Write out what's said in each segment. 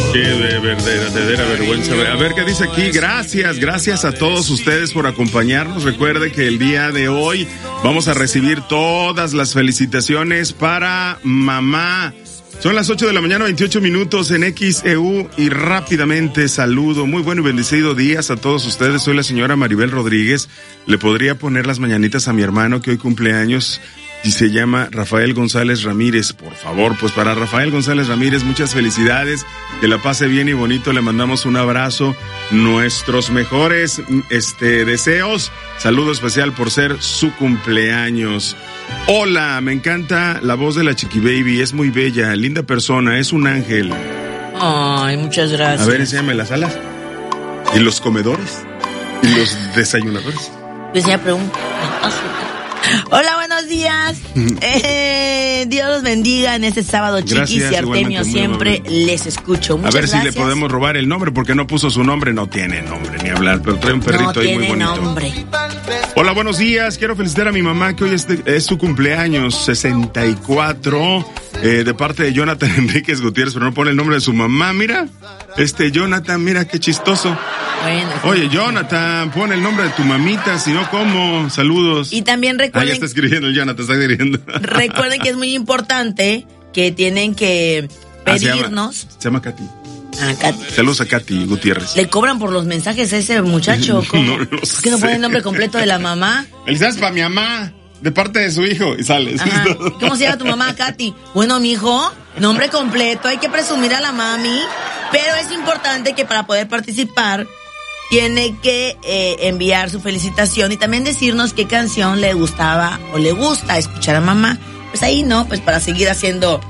Qué de verdadera vergüenza. A ver qué dice aquí. Gracias a todos ustedes por acompañarnos. Recuerde que el día de hoy vamos a recibir todas las felicitaciones para mamá. Son las 8 de la mañana, 28 minutos en XEU y rápidamente saludo. Muy bueno y bendecido días a todos ustedes. Soy la señora Maribel Rodríguez. Le podría poner las mañanitas a mi hermano que hoy cumple años y se llama Rafael González Ramírez. Por favor, pues para Rafael González Ramírez, muchas felicidades. Que la pase bien y bonito. Le mandamos un abrazo. Nuestros mejores deseos. Saludo especial por ser su cumpleaños. Hola, me encanta la voz de la Chiqui Baby, es muy bella, linda persona, es un ángel. Ay, muchas gracias. A ver, enséñame las alas. ¿Y los comedores? ¿Y los desayunadores? Pues ya pregunto. Hola, buenos días. Dios los bendiga en este sábado, Chiquis y Artemio, siempre les escucho. Muchas gracias. A ver si le podemos robar el nombre, porque no puso su nombre, no tiene nombre ni hablar, pero trae un perrito ahí muy bonito. No tiene nombre. Hola, buenos días. Quiero felicitar a mi mamá que hoy es su cumpleaños, 64, de parte de Jonathan Enríquez Gutiérrez, pero no pone el nombre de su mamá. Mira, Jonathan, mira qué chistoso. Bueno, oye, Jonathan, pon el nombre de tu mamita, si no, ¿cómo? Saludos. Y también recuerden... ya está escribiendo el Jonathan, está escribiendo. Recuerden que es muy importante que tienen que pedirnos... Se llama Katy. Katy. Saludos a Katy Gutiérrez. ¿Le cobran por los mensajes a ese muchacho? No lo ¿Por qué no pone el nombre completo de la mamá? Felicidades para mi mamá, de parte de su hijo, y sales. ¿Cómo se llama tu mamá, Katy? Bueno, mijo, nombre completo, hay que presumir a la mami, pero es importante que para poder participar tiene que enviar su felicitación y también decirnos qué canción le gustaba o le gusta escuchar a mamá. Pues ahí no, pues para seguir haciendo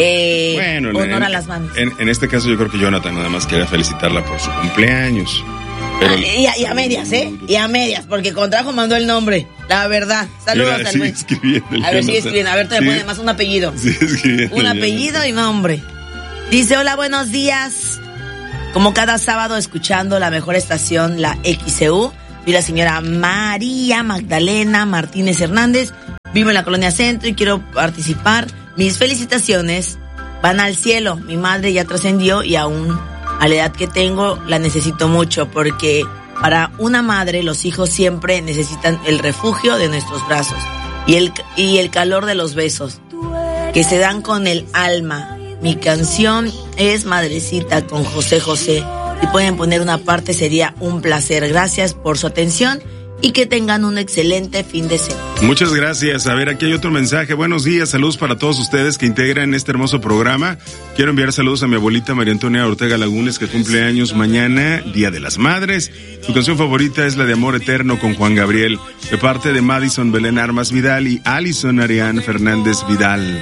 honor a las mamis. En este caso yo creo que Jonathan nada más quería felicitarla por su cumpleaños. Pero y a medias, Y a medias, porque contrajo mandó el nombre, la verdad. Saludos al güey. A ver, sigue escribiendo. A ver, te pone más un apellido. Sigue escribiendo. Un apellido y nombre. Dice, hola, buenos días. Como cada sábado escuchando la mejor estación, la XEU, soy la señora María Magdalena Martínez Hernández, vivo en la Colonia Centro y quiero participar. Mis felicitaciones van al cielo. Mi madre ya trascendió y aún a la edad que tengo la necesito mucho, porque para una madre los hijos siempre necesitan el refugio de nuestros brazos y el calor de los besos que se dan con el alma. Mi canción es Madrecita con José José. Si pueden poner una parte sería un placer. Gracias por su atención y que tengan un excelente fin de semana. Muchas gracias. A ver, aquí hay otro mensaje. Buenos días, saludos para todos ustedes que integran este hermoso programa. Quiero enviar saludos a mi abuelita María Antonia Ortega Lagunes, que cumple años mañana, Día de las Madres. Su canción favorita es la de Amor Eterno con Juan Gabriel, de parte de Madison Belén Armas Vidal y Alison Arián Fernández Vidal.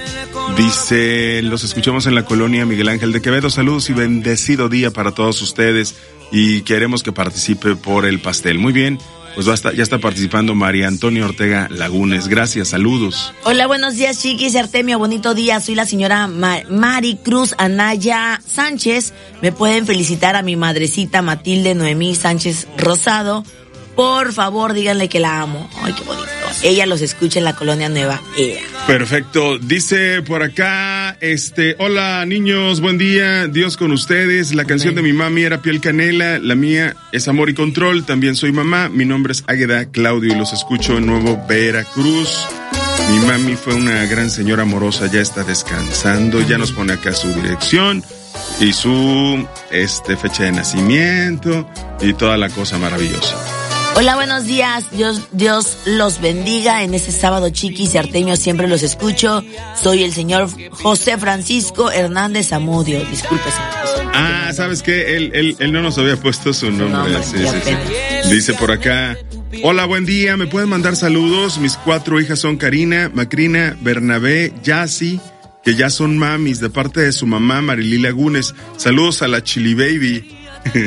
Dice, los escuchamos en la colonia Miguel Ángel de Quevedo. Saludos y bendecido día para todos ustedes y queremos que participe por el pastel. Muy bien. Pues ya está participando María Antonia Ortega Lagunes. Gracias, saludos. Hola, buenos días, Chiquis y Artemio. Bonito día. Soy la señora Mari Cruz Anaya Sánchez. Me pueden felicitar a mi madrecita Matilde Noemí Sánchez Rosado. Por favor, díganle que la amo. Ay, qué bonito. Ella los escucha en la Colonia Nueva Era. Perfecto. Dice por acá, hola niños, buen día, Dios con ustedes. La canción de mi mami era Piel Canela, la mía es Amor y Control. También soy mamá, mi nombre es Águeda Claudio y los escucho en Nuevo Veracruz. Mi mami fue una gran señora amorosa, ya está descansando, ya nos pone acá su dirección y su fecha de nacimiento y toda la cosa maravillosa. Hola, buenos días. Dios los bendiga en este sábado, Chiquis y Artemio, siempre los escucho. Soy el señor José Francisco Hernández Zamudio. Disculpe, señor. ¿Sabes qué? Él no nos había puesto su nombre. Sí. Dice por acá, hola, buen día. ¿Me pueden mandar saludos? Mis 4 hijas son Karina, Macrina, Bernabé, Yassi, que ya son mamis, de parte de su mamá Marilí Lagunes. Saludos a la Chili Baby.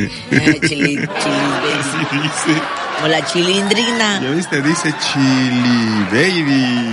Chili Baby. Así dice. O la chilindrina. ¿Ya viste? Dice Chili Baby.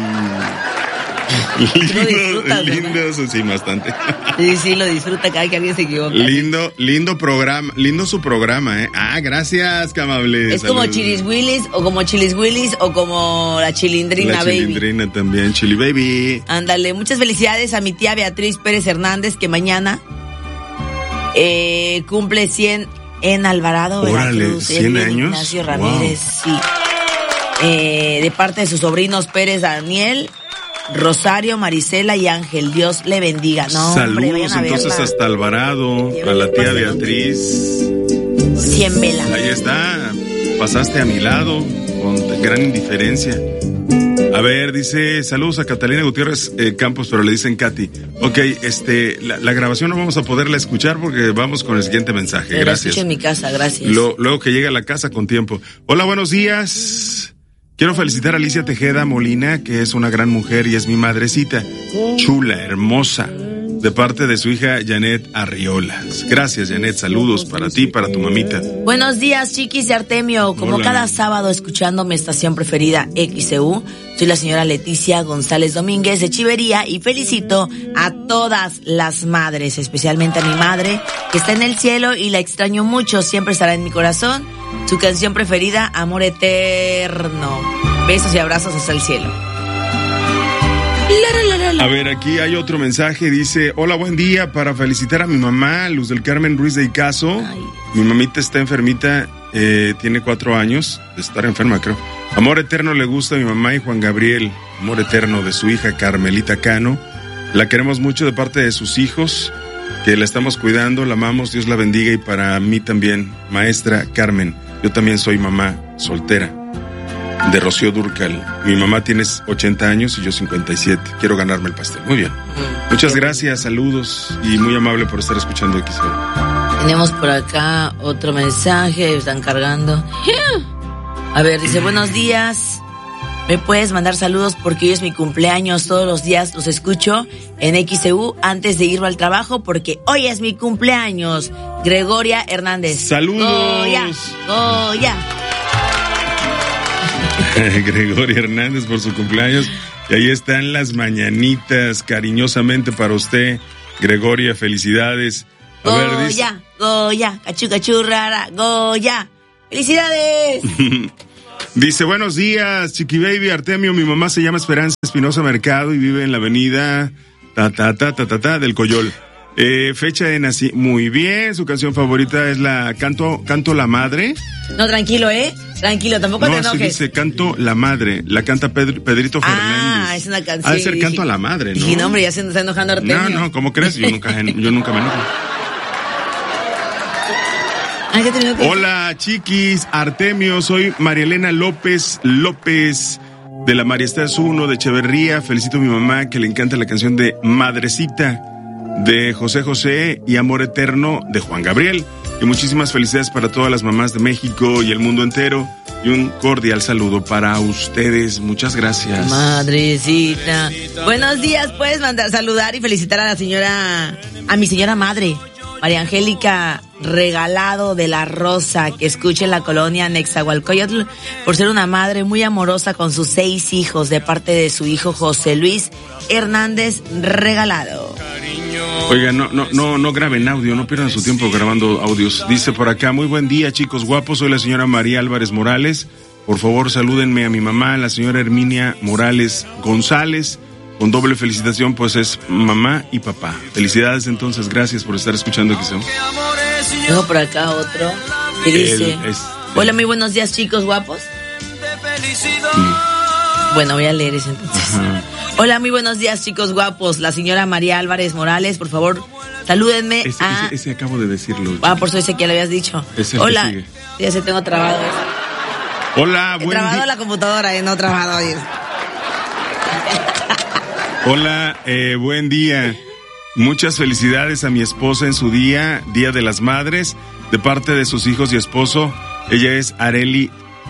Lindo, sí, bastante. Sí, lo disfruta cada que alguien se equivoca. Lindo programa, lindo su programa, ¿eh? Gracias, qué amable. Es como Chilis Willis, o como la Chilindrina Baby. La Chilindrina también, Chili Baby. Ándale, muchas felicidades a mi tía Beatriz Pérez Hernández, que mañana Cumple 100 en Alvarado, Veracruz. 100 años. Ignacio Ramírez, wow. Sí. De parte de sus sobrinos Pérez Daniel, Rosario, Marisela y Ángel. Dios le bendiga. No, saludos, hombre, entonces hasta Alvarado, a la tía Beatriz. 100 velas. Ahí está, pasaste a mi lado con gran indiferencia. A ver, dice, saludos a Catalina Gutiérrez Campos, pero le dicen Katy. Ok, la grabación no vamos a poderla escuchar porque vamos con el siguiente mensaje. Pero gracias. Escucha en mi casa, gracias. Luego que llegue a la casa con tiempo. Hola, buenos días. Quiero felicitar a Alicia Tejeda Molina, que es una gran mujer y es mi madrecita. Chula, hermosa. De parte de su hija Janet Arriolas. Gracias, Janet. Saludos para ti, para tu mamita. Buenos días, chiquis de Artemio. Como cada sábado escuchando mi estación preferida, XCU, soy la señora Leticia González Domínguez de Chivería y felicito a todas las madres, especialmente a mi madre, que está en el cielo y la extraño mucho. Siempre estará en mi corazón. Su canción preferida, Amor Eterno. Besos y abrazos hasta el cielo. A ver, aquí hay otro mensaje, dice, hola, buen día, para felicitar a mi mamá, Luz del Carmen Ruiz de Icazo. Ay. Mi mamita está enfermita, tiene 4 años de estar enferma, creo. Amor Eterno le gusta a mi mamá y Juan Gabriel, Amor Eterno de su hija Carmelita Cano. La queremos mucho de parte de sus hijos, que la estamos cuidando, la amamos, Dios la bendiga, y para mí también, maestra Carmen, yo también soy mamá soltera. De Rocío Durcal. Mi mamá tiene 80 años y yo 57. Quiero ganarme el pastel. Muy bien. Muchas gracias, saludos y muy amable por estar escuchando XCU. Tenemos por acá otro mensaje, están cargando. A ver, dice, buenos días. ¿Me puedes mandar saludos porque hoy es mi cumpleaños? Todos los días los escucho en XCU antes de irme al trabajo porque hoy es mi cumpleaños. Gregoria Hernández. Saludos. Goya. Gregoria Hernández por su cumpleaños. Y ahí están las mañanitas cariñosamente para usted, Gregoria, felicidades. A Goya, ver, dice... Goya, cachurrara, Goya, felicidades. Dice, buenos días, Chiqui Baby, Artemio, mi mamá se llama Esperanza Espinosa Mercado y vive en la avenida del Coyol. Fecha de nacimiento, muy bien, su canción favorita es la Canto la Madre. No, tranquilo, tranquilo, tampoco te enojes. No, dice Canto la Madre, la canta Pedrito Fernández. Ah, es una canción. Ha de ser Canto a la Madre, ¿no? Y no, hombre, ya se nos está enojando Artemio. No, ¿cómo crees? Yo nunca me enojo. Hola, chiquis, Artemio, soy María Elena López de la Mariestas 1 de Echeverría. Felicito a mi mamá que le encanta la canción de Madrecita de José José y Amor Eterno de Juan Gabriel. Y muchísimas felicidades para todas las mamás de México y el mundo entero. Y un cordial saludo para ustedes. Muchas gracias. Madrecita. Buenos días, puedes saludar y felicitar a mi señora madre, María Angélica Regalado de la Rosa, que escucha en la colonia Nezahualcóyotl, por ser una madre muy amorosa con sus 6 hijos, de parte de su hijo José Luis Hernández Regalado. Oiga, no graben audio, no pierdan su tiempo grabando audios. Dice por acá, muy buen día, chicos guapos, soy la señora María Álvarez Morales. Por favor, salúdenme a mi mamá, la señora Herminia Morales González. Con doble felicitación, pues es mamá y papá. Felicidades entonces, gracias por estar escuchando XCU. Tengo por acá otro que dice, hola, muy buenos días, chicos guapos. Bueno, voy a leer ese entonces. Ajá. Hola, muy buenos días, chicos guapos. La señora María Álvarez Morales, por favor, salúdenme ese acabo de decirlo. Por eso ese que ya lo habías dicho. Hola, ya se tengo trabado. Hola, buen día. Trabado la computadora, no trabado. Hola, buen día. Muchas felicidades a mi esposa en su día de las madres, de parte de sus hijos y esposo. Ella es Areli,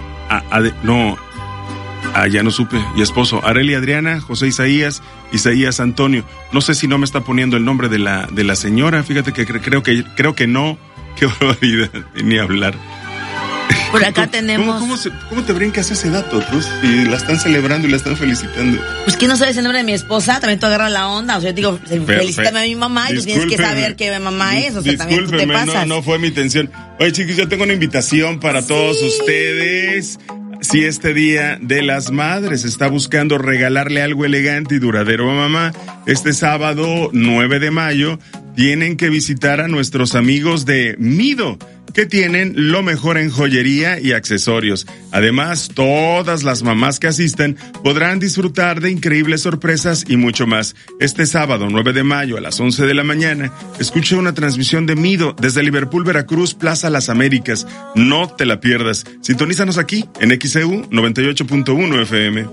ya no supe, y esposo, Areli Adriana, José Isaías Antonio. No sé si no me está poniendo el nombre de la señora, fíjate que creo que no. Qué barbaridad, ni hablar. Por acá tenemos... ¿Cómo te brincas ese dato? Pues, y la están celebrando y la están felicitando. Pues que no sabes el nombre de mi esposa, también tú agarras la onda. O sea, yo digo, felicítame a mi mamá y tú tienes que saber qué mi mamá es. O sea, también tú te pasas. No fue mi intención. Oye, chicos, yo tengo una invitación para todos ustedes. Si este día de las madres está buscando regalarle algo elegante y duradero a mamá, este sábado 9 de mayo tienen que visitar a nuestros amigos de Mido, que tienen lo mejor en joyería y accesorios. Además, todas las mamás que asistan podrán disfrutar de increíbles sorpresas y mucho más. Este sábado, 9 de mayo, a las 11 de la mañana, escucha una transmisión de Mido desde Liverpool, Veracruz, Plaza Las Américas. No te la pierdas. Sintonízanos aquí en XEU 98.1 FM.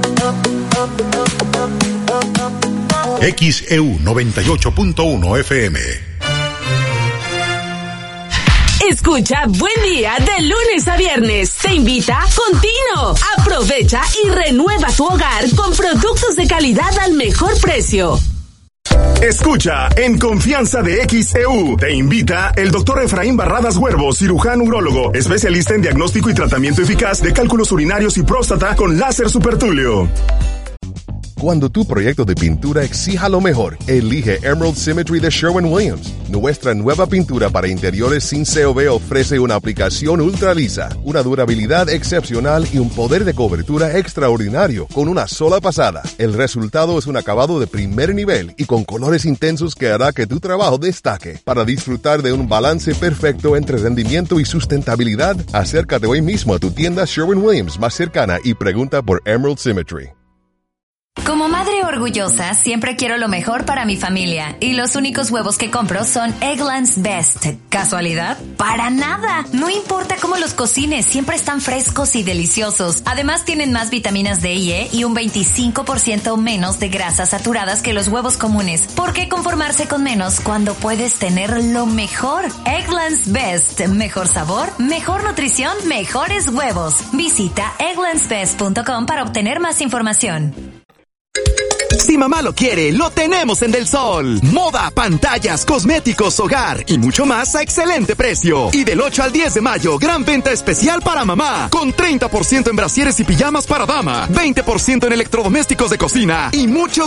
XEU 98.1 FM. Escucha Buen Día de lunes a viernes. Te invita Contino. Aprovecha y renueva tu hogar con productos de calidad al mejor precio. Escucha en confianza de XEU. Te invita el doctor Efraín Barradas Huervo, cirujano urólogo, especialista en diagnóstico y tratamiento eficaz de cálculos urinarios y próstata con láser supertulio. Cuando tu proyecto de pintura exija lo mejor, elige Emerald Symmetry de Sherwin-Williams. Nuestra nueva pintura para interiores sin COV ofrece una aplicación ultra lisa, una durabilidad excepcional y un poder de cobertura extraordinario con una sola pasada. El resultado es un acabado de primer nivel y con colores intensos que hará que tu trabajo destaque. Para disfrutar de un balance perfecto entre rendimiento y sustentabilidad, acércate hoy mismo a tu tienda Sherwin-Williams más cercana y pregunta por Emerald Symmetry. Como madre orgullosa, siempre quiero lo mejor para mi familia. Y los únicos huevos que compro son Eggland's Best. ¿Casualidad? ¡Para nada! No importa cómo los cocines, siempre están frescos y deliciosos. Además, tienen más vitaminas D y E y un 25% menos de grasas saturadas que los huevos comunes. ¿Por qué conformarse con menos cuando puedes tener lo mejor? Eggland's Best. Mejor sabor, mejor nutrición, mejores huevos. Visita egglandsbest.com para obtener más información. Si mamá lo quiere, lo tenemos en Del Sol. Moda, pantallas, cosméticos, hogar y mucho más a excelente precio. Y del 8 al 10 de mayo, gran venta especial para mamá. Con 30% en brasieres y pijamas para dama, 20% en electrodomésticos de cocina y muchos